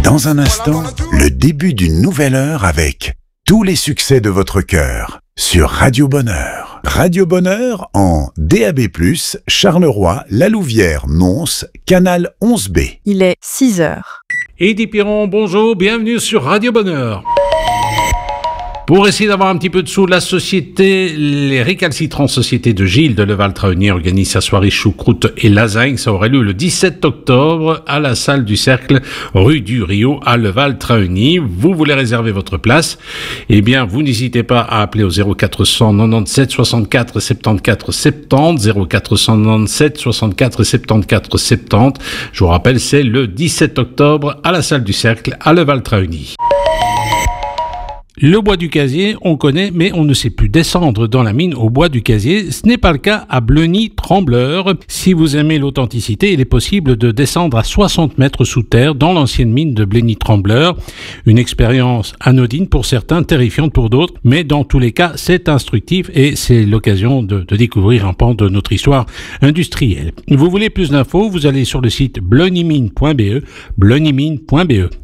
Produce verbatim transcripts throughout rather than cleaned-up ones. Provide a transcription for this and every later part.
Dans un instant, le début d'une nouvelle heure avec tous les succès de votre cœur sur Radio Bonheur. Radio Bonheur en D A B plus, Charleroi, La Louvière, Mons, Canal onze B. Il est six heures. Eddy Piron, bonjour, bienvenue sur Radio Bonheur. Pour essayer d'avoir un petit peu de sous, la société, les récalcitrants sociétés de Gilles de Leval-Traunier organisent sa soirée choucroute et lasagne. Ça aurait lieu le dix-sept octobre à la salle du Cercle, rue du Rio à Leval-Traunier. Vous voulez réserver votre place? Eh bien, vous n'hésitez pas à appeler au zéro quatre cent quatre-vingt-dix-sept soixante-quatre soixante-quatorze soixante-dix, zéro quatre cent quatre-vingt-dix-sept soixante-quatre soixante-quatre soixante-dix. Je vous rappelle, c'est le dix-sept octobre à la salle du Cercle à Leval-Traunier. Le bois du Casier, on connaît, mais on ne sait plus descendre dans la mine au bois du Casier. Ce n'est pas le cas à Bleugny-Trembleur. Si vous aimez l'authenticité, il est possible de descendre à soixante mètres sous terre dans l'ancienne mine de Bleugny-Trembleur. Une expérience anodine pour certains, terrifiante pour d'autres, mais dans tous les cas, c'est instructif et c'est l'occasion de, de découvrir un pan de notre histoire industrielle. Vous voulez plus d'infos, vous allez sur le site bleugny-mine point b e, bleugny-mine point b e.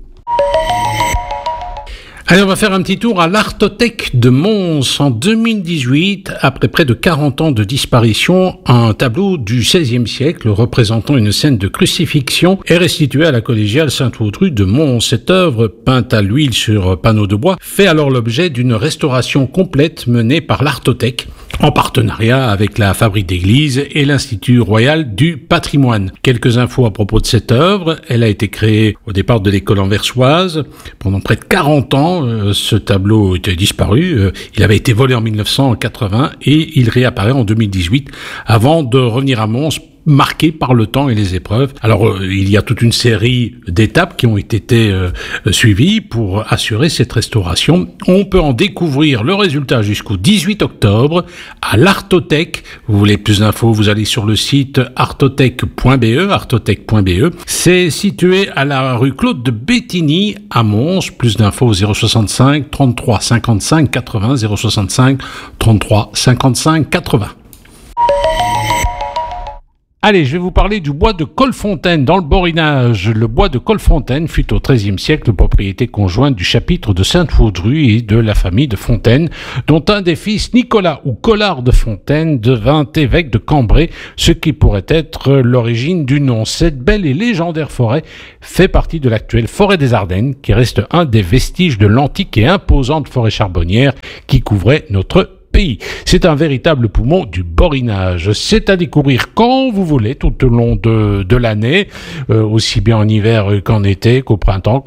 Allez, on va faire un petit tour à l'Artothèque de Mons. En deux mille dix-huit, après près de quarante ans de disparition, un tableau du seizième siècle représentant une scène de crucifixion est restitué à la collégiale Sainte-Audrue de Mons. Cette œuvre, peinte à l'huile sur panneau de bois, fait alors l'objet d'une restauration complète menée par l'Artothèque, en partenariat avec la Fabrique d'Église et l'Institut Royal du Patrimoine. Quelques infos à propos de cette œuvre. Elle a été créée au départ de l'école anversoise. Pendant près de quarante ans, ce tableau était disparu. Il avait été volé en dix-neuf cent quatre-vingts et il réapparaît en deux mille dix-huit avant de revenir à Mons, marqué par le temps et les épreuves. Alors, euh, il y a toute une série d'étapes qui ont été euh, suivies pour assurer cette restauration. On peut en découvrir le résultat jusqu'au dix-huit octobre à l'Artothèque. Vous voulez plus d'infos, vous allez sur le site artothèque point b e, artothèque point b e. C'est situé à la rue Claude de Bétigny à Mons. Plus d'infos au zéro soixante-cinq trente-trois cinquante-cinq quatre-vingts, zéro soixante-cinq trente-trois cinquante-cinq quatre-vingts. Allez, je vais vous parler du bois de Colfontaine dans le Borinage. Le bois de Colfontaine fut au treizième siècle propriété conjointe du chapitre de Sainte-Audrue et de la famille de Fontaine, dont un des fils, Nicolas ou Collard de Fontaine, devint évêque de Cambrai, ce qui pourrait être l'origine du nom. Cette belle et légendaire forêt fait partie de l'actuelle forêt des Ardennes, qui reste un des vestiges de l'antique et imposante forêt charbonnière qui couvrait notre pays. C'est un véritable poumon du Borinage. C'est à découvrir quand vous voulez, tout au long de, de l'année, euh, aussi bien en hiver qu'en été, qu'au printemps,